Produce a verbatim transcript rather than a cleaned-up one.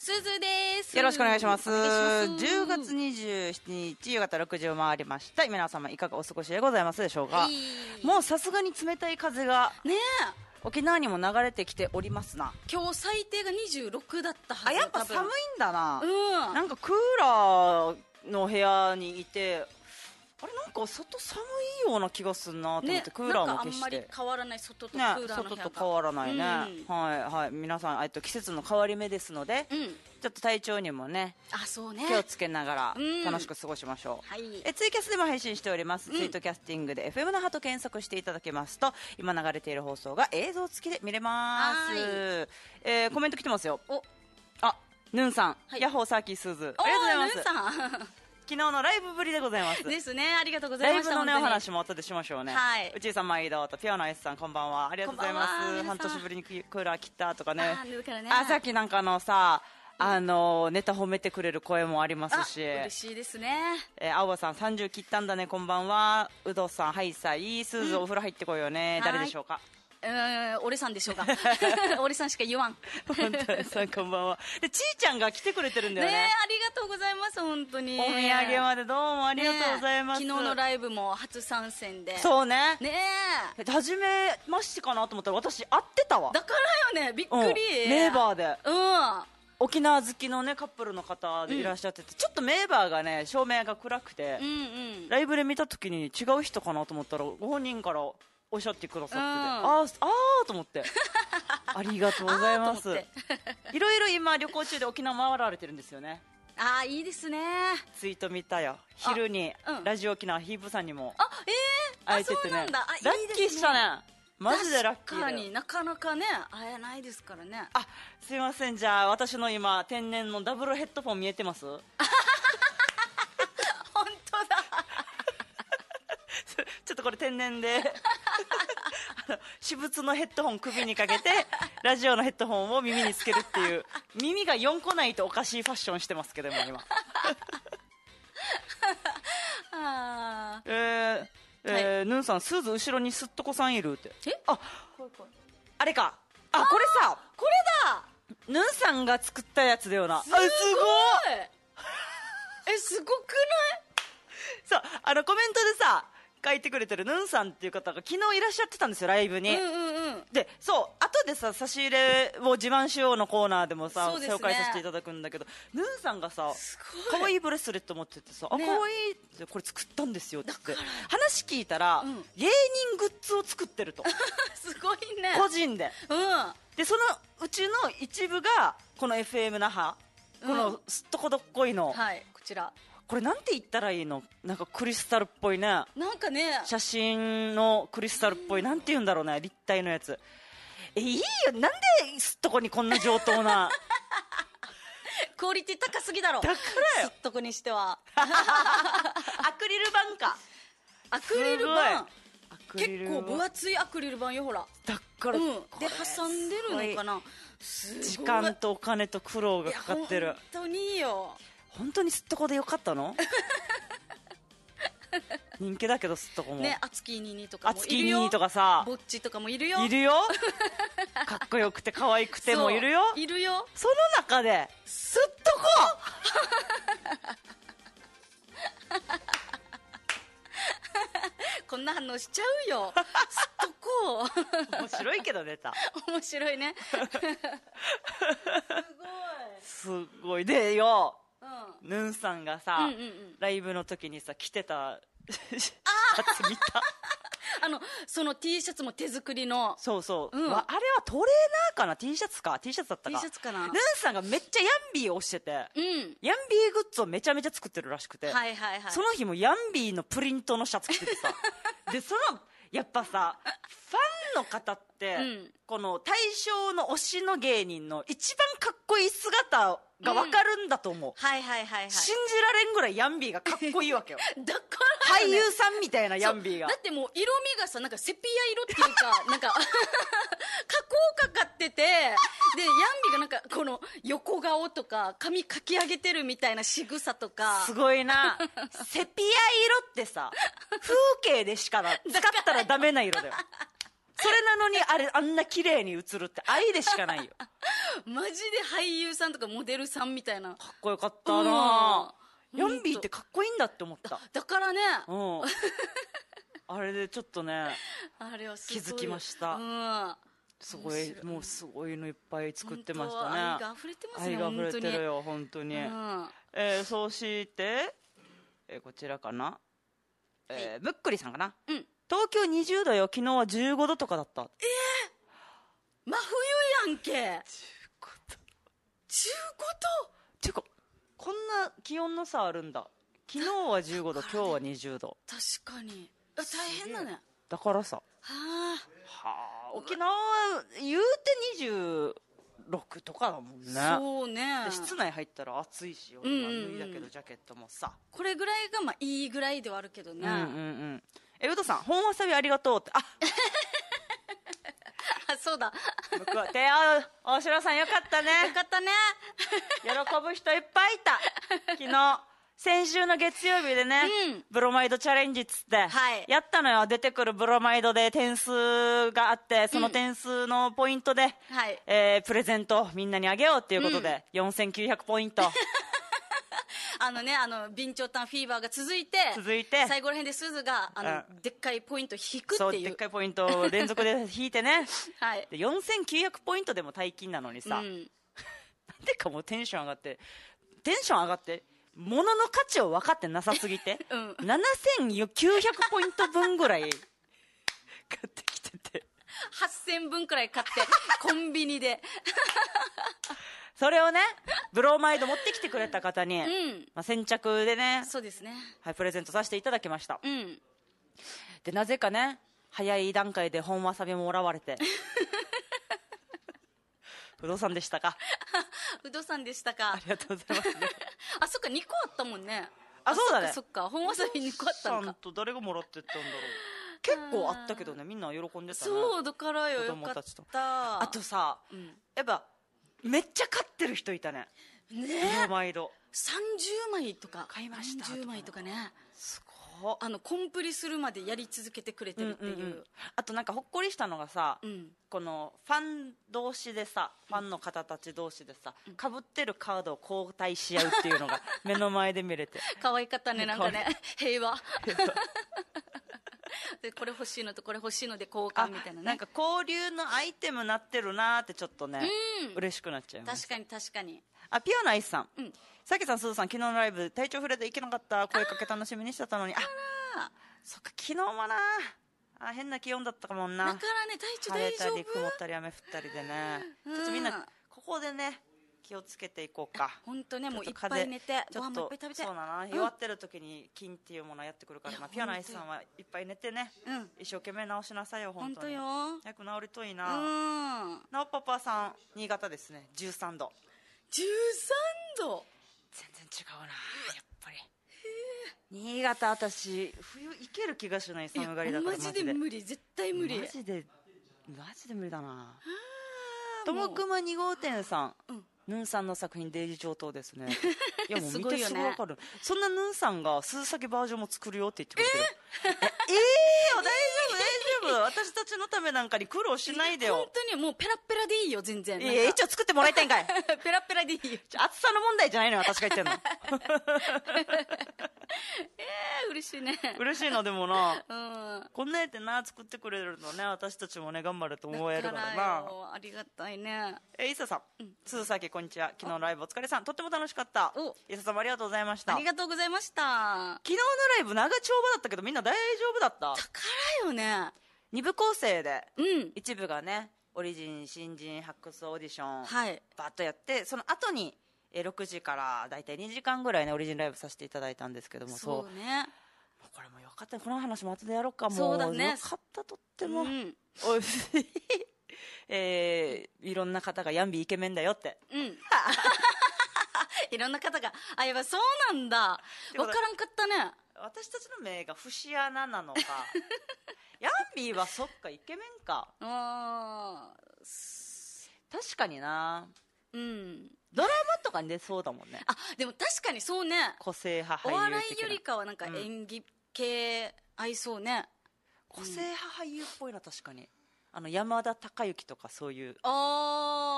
すずです。 よろしくお願いします。 お願いします。 じゅうがつにじゅうしちにち夕方ろくじを回りました。皆様いかがお過ごしでございますでしょうか。 はい、 もうさすがに冷たい風がねえ、 沖縄にも流れてきておりますな。 今日最低がにじゅうろくだったはず。 あ、やっぱ寒いんだな。 うん、 なんかクーラーの部屋にいて、あれなんか外寒いような気がするなと思って、 ね、 クーラーも消して、 なんかあんまり変わらない、外とクーラーの部屋が、 ね、外と変わらないね、 うん、 はいはい。皆さん、えっと、季節の変わり目ですので、 うん、 ちょっと体調にもね、 あ、そうね、 気をつけながらうん楽しく過ごしましょう、 はい、 えツイキャスでも配信しております、 うん、 ツイートキャスティングで エフエム 那覇と検索していただけますと今流れている放送が映像付きで見れます。えー、コメント来てますよ。 お、 あ、ヌンさん、 はい、 ヤッホーサーキースズ、ありがとうございます。 ヌンさん昨日のライブぶりでございますですね。ありがとうございました。 ライブのねお話も後でしましょうね。 はい。 うちさん毎度とピアノ S さんこんばんは、ありがとうございます。半年ぶりにクーラー切ったとかね。 あー、からね。 あ、さっきなんかあのさ、あのネタ褒めてくれる声もありますし、 嬉しいですね。 えー、青葉さんさんじゅう切ったんだね、こんばんは。うどさん、はいさい、スーズ、お風呂入ってこいよね、うん、誰でしょうか。 うーん、俺さんでしょうか。俺さんしか言わん。 本当さんこんばんは。で、ちーちゃんが来てくれてるんだよね。 ね、ありがとうございます。本当にお土産までどうもありがとうございます、 ね、昨日のライブも初参戦で。 そうね。 ねえ、初めましてかなと思ったら私会ってたわ。 だからよね、びっくり、うん、 メーバーで、 うん、 沖縄好きのねカップルの方でいらっしゃってて、うん、ちょっとメーバーがね照明が暗くて、 うんうん、 ライブで見た時に違う人かなと思ったらご本人からおっしゃってくださってて、うん、あーあーと思ってありがとうございます。いろいろ今旅行中で沖縄回られてるんですよね。 あー、いいですね。 ツイート見たよ。昼に、うん、ラジオ沖縄ヒープさんにも会えててね、ラッキーしたね。マジでラッキーだよ。確かになかなかね会えないですからね。 あ、すいません。じゃあ私の今天然のダブルヘッドフォン見えてます？本当だちょっとこれ天然であの私物のヘッドホン首にかけてラジオのヘッドホンを耳につけるっていう耳がよんこないとおかしいファッションしてますけども今あえーえーはい、ヌンさん、スーズ後ろにすっとこさんいるって。 え、 あ、あれか。あ、これさ、 これだ。 ヌンさんが作ったやつだよな。 すごい。 あ、すごい。 え、すごくない？ そう、あのコメントでさ書いてくれてるヌンさんっていう方が昨日いらっしゃってたんですよ、ライブに。 うんうんうん、 で、そう後でさ差し入れを自慢しようのコーナーでもさ、 ね、 紹介させていただくんだけど、ヌンさんがさ可愛いブレスレット持っててさ、ね、あ、可愛いってこれ作ったんですよってって話聞いたら、うん、芸人グッズを作ってるとすごいね、 個人で、 うん、 でそのうちの一部がこの エフエム 那覇、このすっとこどっこいの、 うん、はい、こちらこれなんて言ったらいいの、なんかクリスタルっぽいね、 なんかね、 写真のクリスタルっぽい、なんて言うんだろうね、立体のやつ。え、いいよ、なんですっとこにこんな上等なクオリティ高すぎだろ、 だからよ、 すっとこにしてはアクリル板か、 アクリル板、 結構分厚いアクリル板よ、ほら、 だから、うん、 で挟んでるのかな、 すごい時間とお金と苦労がかかってる。 本当にいいよ、 本当にすっとこでよかったの人気だけどすっとこもね、アツキーニニとかもいるよ、 アツキーニニとかさ、 ぼっちとかもいるよ、 いるよかっこよくて可愛くてもいるよ、 いるよ、 その中ですっとここんな反応しちゃうよすっとこ面白いけど出た面白いねすごいすごいでよ、 うん、 ヌンさんがさ、うんうんうん、ライブの時にさ着てたシャツ見たあのその T シャツも手作りの、 そうそう、うん、あれはトレーナーかな、 T シャツか T シャツだったか T シャツかな、 ヌンさんがめっちゃヤンビーをしてて、 うん、 ヤンビーグッズをめちゃめちゃ作ってるらしくて、 はいはいはい、 その日もヤンビーのプリントのシャツ着ててさでそのやっぱさファンの方って、うん、この対象の推しの芸人の一番かっこいい姿が分かるんだと思う、うん、 はいはいはいはい、 信じられんぐらいヤンビーがかっこいいわけよだから、 ね、俳優さんみたいなヤンビーが、 だってもう色味がさ、なんかセピア色っていうかなんか加工かかってて、でヤンビーがなんかこの横顔とか髪かき上げてるみたいな仕草とか、 すごいなセピア色ってさ風景でしかな使ったらダメな色だよそれなのにあれあんな綺麗に映るって愛でしかないよマジで俳優さんとかモデルさんみたいな。 かっこよかったな、 うん、 ヤンビーってかっこいいんだって思った。 だ, だからね、 うん、あれでちょっとねあれはすごい気づきました、 うん、 すごい、もうすごいのいっぱい作ってましたね。 愛が溢れてますね。 愛が溢れてるよ本当に、うん、えー、そうして、えー、こちらかな、えー、むっくりさんかな、うん、東京にじゅうどよ、昨日はじゅうごどとかだった。えー、 真冬やんけ。じゅうごどじゅうごどっていうか、こんな気温の差あるんだ。昨日はじゅうごど、今日はにじゅうど。 確かに大変だね。 だからさ、はあ、はあ、沖縄は言うてにじゅうろくとかだもんね。 そうね。 室内入ったら暑いし、俺は脱いだけど、ジャケットもさ、 これぐらいがまあいいぐらいではあるけどね。うんうんうん。 え、うどさん、本わさびありがとうって。あそうだ。 僕は手合う大城さん、よかったね。 よかったね。 喜ぶ人いっぱいいた。昨日先週の月曜日でね、うん、ブロマイドチャレンジっつって、はい、やったのよ。出てくるブロマイドで点数があって、その点数のポイントで、うん、えー、プレゼントをみんなにあげようっていうことで、うん、よんせんきゅうひゃくポイントあのね、あの備長炭フィーバーが続いて続いて最後らへんで鈴があの、うん、でっかいポイント引くっていう。そう、 でっかいポイントを連続で引いてね、はい、でよんせんきゅうひゃくポイントでも大金なのにさ、うん、なんでかもうテンション上がってテンション上がって物の価値を分かってなさすぎて、うん、ななせんきゅうひゃくポイント分ぐらい買ってきててはっせんぶんくらい買ってコンビニでそれをね、ブロマイド持ってきてくれた方に、うん、まあ、先着でね、 そうですね、 はい、プレゼントさせていただきました、 うん、 でなぜかね、早い段階で本わさびもらわれて不動産でしたか不動産でしたか。 ありがとうございます、ね、 あ、そっか、にこあったもんね。 あ、そうだね。 そっか、本わさびにこあったのか。 ちゃんと誰がもらってったんだろう。結構あったけどね、みんな喜んでたね。 そうだからよ、よかった。 あとさ、うん、やっぱめっちゃ買ってる人いたね。 ねえ、 毎度さんじゅうまいとか買いました。 さんじゅうまいとかね、 すごい。 あのコンプリするまでやり続けてくれてるっていう、うんうんうん、 あとなんかほっこりしたのがさ、うん、このファン同士でさ、ファンの方たち同士でさ、かぶってるカードを交代し合うっていうのが目の前で見れて可愛かったね、なんかね平和でこれ欲しいのとこれ欲しいので交換みたいなね、 なんか交流のアイテムなってるなーってちょっとね、うん、嬉しくなっちゃいます。 確かに確かに。 あ、ピアノアイスさん、うん、さきさん、すずさん、昨日のライブ体調触れていけなかった。声かけ楽しみにしてたのに、ああ、そっか、昨日もなあ、変な気温だったかもんな。 だからね、体調大丈夫。 晴れたり曇ったり雨降ったりでね、ちょっとみんなここでね気をつけていこうか。 本当ね、もういっぱい寝てご飯もいっぱい食べて。 そうだな、弱ってる時に菌っていうものをやってくるからな。ピアノアイスさんはいっぱい寝てね、うん、一生懸命直しなさいよ。本当によ、 早く治るといいな。うん、なおパパさん、新潟ですね、じゅうさんど。 じゅうさんど、 全然違うな、やっぱり。新潟、私冬行ける気がしない。寒がりだから。 マジで無理、絶対無理。 マジでマジで無理だな。ともくまに号店さん、うん、ヌンさんの作品デイジ上等ですね。いやもう見てすぐ分かる、ね、そんなヌンさんが鈴先バージョンも作るよって言ってくれてる。えー、えー、大丈夫大丈夫、私たちのためなんかに苦労しないでよ。 本当にもうペラペラでいいよ、全然。 いや、一応作ってもらいたいんかい。 ペラペラでいいよ。 暑さの問題じゃないのよ、私が言ってんの。 えー、嬉しいね。 嬉しいの。でもな、うん、こんなやってな作ってくれるのね、私たちもね頑張ると思えるからな。 ありがたいね。 えー、伊佐さん、うん、鈴崎こんにちは、昨日のライブお疲れさん、とっても楽しかった。伊佐さんもありがとうございました。 ありがとうございました。 昨日のライブ長丁場だったけどみんな大丈夫だった？ だからよね、 に部構成で、うん、一部がねオリジン新人発掘オーディション、はい、バッとやって、その後にろくじからだいたいにじかんぐらいねオリジンライブさせていただいたんですけども、 そうね、 そうこれもよかった。この話も後でやろうか。もうそうだね、 よかった、とっても、うん、おいしいえー、いろんな方がヤンビイケメンだよって、うん、 いろんな方が、あ、やっぱそうなんだ、分からんかったね。 私たちの目が節穴なのかヤンビーはそっかイケメンか。あ、確かにな、うん、ドラマとかに出そうだもんね。 あ、でも確かにそうね、 個性派俳優的な。 お笑いよりかはなんか演技系合いそうね、 うん、個性派俳優っぽいな。確かにあの山田孝之とかそういう。 ああ